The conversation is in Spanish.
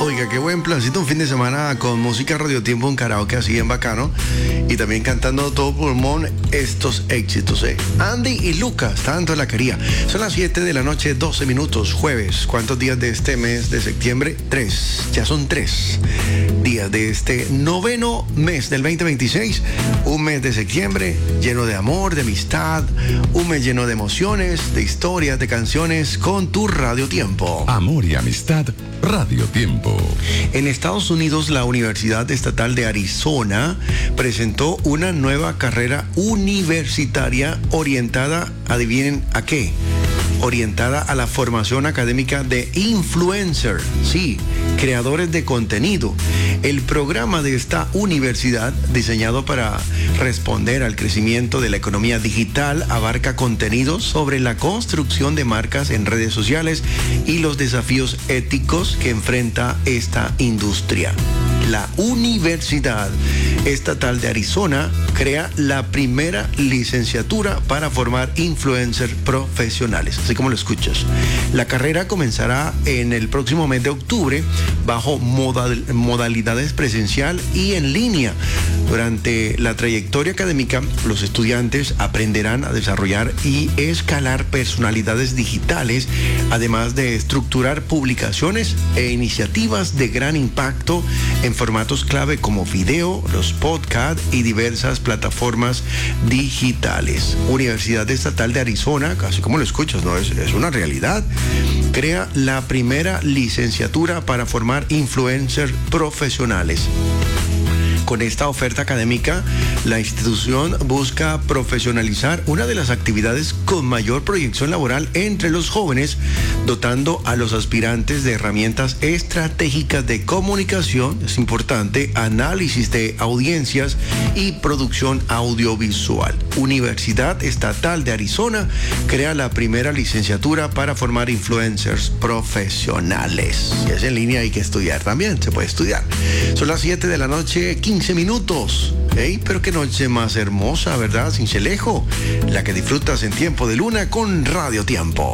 Oiga, qué buen plancito, un fin de semana con música Radio Tiempo, un karaoke así bien bacano. Y también cantando todo pulmón estos éxitos, Andy y Lucas, tanto la quería. Son las 7 de la noche, 12 minutos, jueves. ¿Cuántos días de este mes de septiembre? 3. Ya son 3 días de este noveno mes del 2026. Un mes de septiembre lleno de amor, de amistad. Un mes lleno de emociones, de historias, de canciones con tu Radio Tiempo. Amor y amistad, Radio Tiempo. En Estados Unidos, la Universidad Estatal de Arizona presentó una nueva carrera universitaria orientada, adivinen a qué, orientada a la formación académica de influencer, sí, creadores de contenido. El programa de esta universidad, diseñado para responder al crecimiento de la economía digital, abarca contenidos sobre la construcción de marcas en redes sociales y los desafíos éticos que enfrenta esta industria. La Universidad Estatal de Arizona crea la primera licenciatura para formar influencers profesionales, así como lo escuchas. La carrera comenzará en el próximo mes de octubre bajo modalidades presencial y en línea. Durante la trayectoria académica, los estudiantes aprenderán a desarrollar y escalar personalidades digitales, además de estructurar publicaciones e iniciativas de gran impacto en formatos clave como video, los podcasts y diversas plataformas digitales. Universidad Estatal de Arizona, casi como lo escuchas, ¿no? Es una realidad. Crea la primera licenciatura para formar influencers profesionales. Con esta oferta académica, la institución busca profesionalizar una de las actividades con mayor proyección laboral entre los jóvenes, dotando a los aspirantes de herramientas estratégicas de comunicación, es importante, análisis de audiencias y producción audiovisual. Universidad Estatal de Arizona crea la primera licenciatura para formar influencers profesionales. Si es en línea hay que estudiar también, se puede estudiar. Son las 7 de la noche, 15 minutos. Pero qué noche más hermosa, ¿verdad? Cincelejo, la que disfrutas en tiempo de luna con Radio Tiempo.